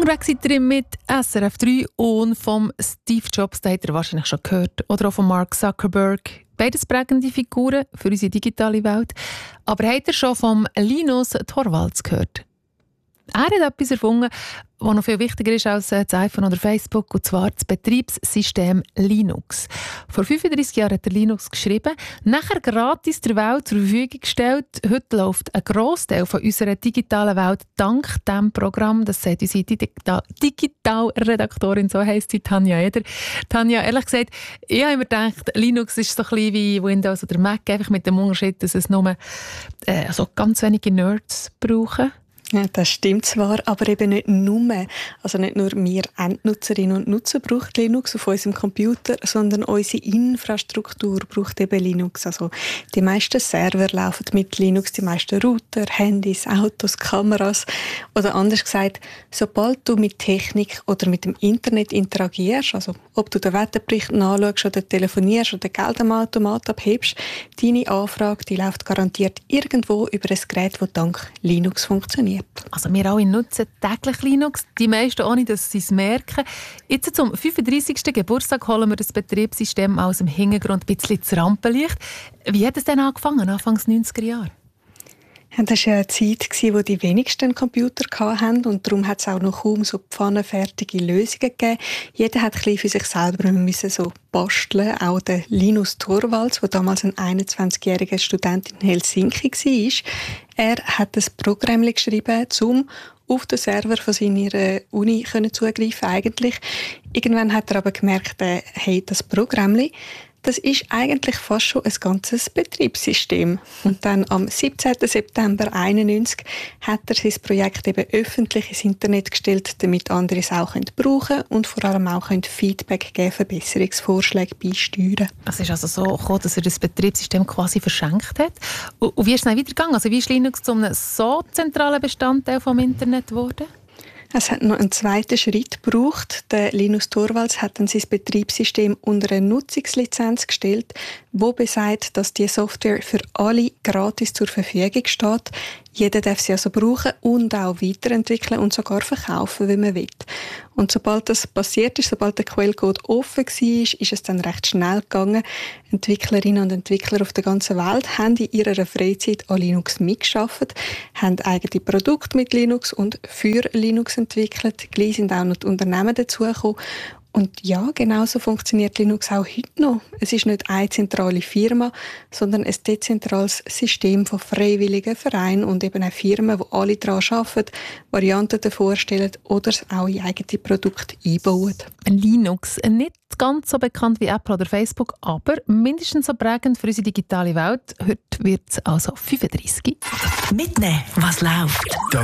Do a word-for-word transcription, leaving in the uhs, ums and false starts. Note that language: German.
Unterwegs seid ihr mit S R F drei und vom Steve Jobs, da habt ihr wahrscheinlich schon gehört, oder auch von Mark Zuckerberg. Beides prägende Figuren für unsere digitale Welt. Aber habt ihr schon vom Linus Torvalds gehört? Er hat etwas erfunden, was noch viel wichtiger ist als das iPhone oder Facebook, und zwar das Betriebssystem Linux. Vor fünfunddreissig Jahren hat er Linux geschrieben, nachher gratis der Welt zur Verfügung gestellt. Heute läuft ein Grossteil von unserer digitalen Welt dank diesem Programm. Das sagt unsere Digital- Digitalredaktorin, so heisst sie, Tanja Eder. Tanja, ehrlich gesagt, ich habe immer gedacht, Linux ist so ein bisschen wie Windows oder Mac, einfach mit dem Unterschied, dass es nur äh, also ganz wenige Nerds brauchen. Ja, das stimmt zwar, aber eben nicht nur. Also nicht nur wir Endnutzerinnen und Nutzer brauchen Linux auf unserem Computer, sondern unsere Infrastruktur braucht eben Linux. Also die meisten Server laufen mit Linux, die meisten Router, Handys, Autos, Kameras. Oder anders gesagt, sobald du mit Technik oder mit dem Internet interagierst, also ob du den Wetterbericht nachschaust oder telefonierst oder Geld am Automat abhebst, deine Anfrage, die läuft garantiert irgendwo über ein Gerät, das dank Linux funktioniert. Also wir alle nutzen täglich Linux, die meisten ohne, dass sie es merken. Jetzt zum fünfunddreissigsten Geburtstag holen wir das Betriebssystem aus dem Hintergrund ein bisschen ins Rampenlicht. Wie hat es denn angefangen, Anfangs neunziger Jahre? Ja, das war ja eine Zeit, in der die wenigsten Computer hatten, und darum hat es auch noch kaum so pfannenfertige Lösungen gegeben. Jeder hat ein bisschen für sich selber müssen so basteln. Auch der Linus Torvalds, der damals ein einundzwanzigjähriger Student in Helsinki war, er hat ein Programm geschrieben, um auf den Server von seiner Uni zugreifen eigentlich. Irgendwann hat er aber gemerkt, hey, das Programm, das ist eigentlich fast schon ein ganzes Betriebssystem. Und dann am siebzehnten September einundneunzig hat er sein Projekt eben öffentlich ins Internet gestellt, damit andere es auch brauchen können und vor allem auch Feedback geben, Verbesserungsvorschläge beisteuern. Es ist also so gekommen, dass er das Betriebssystem quasi verschenkt hat. Und wie ist es dann weitergegangen? Also wie ist Linux zu einem so zentralen Bestandteil des Internets geworden? Es hat noch einen zweiten Schritt gebraucht. Der Linus Torvalds hat dann sein Betriebssystem unter eine Nutzungslizenz gestellt, wo besagt, dass die Software für alle gratis zur Verfügung steht. Jeder darf sie also brauchen und auch weiterentwickeln und sogar verkaufen, wenn man will. Und sobald das passiert ist, sobald der Quellcode offen war, ist es dann recht schnell gegangen. Entwicklerinnen und Entwickler auf der ganzen Welt haben in ihrer Freizeit an Linux mitgearbeitet, haben eigene Produkte mit Linux und für Linux entwickelt. Gleich sind auch noch die Unternehmen dazugekommen. Und ja, genauso funktioniert Linux auch heute noch. Es ist nicht eine zentrale Firma, sondern ein dezentrales System von freiwilligen Vereinen und eben auch Firmen, die alle daran arbeiten, Varianten davor stellen oder auch in eigene Produkte einbauen. Linux, nicht ganz so bekannt wie Apple oder Facebook, aber mindestens so prägend für unsere digitale Welt. Heute wird es also fünfunddreissig. Mitnehmen, was läuft. Das